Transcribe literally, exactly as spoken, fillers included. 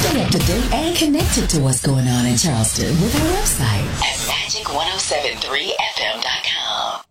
Stay up to date and connected to what's going on in Charleston with our website at magic ten seventy-three f m dot com.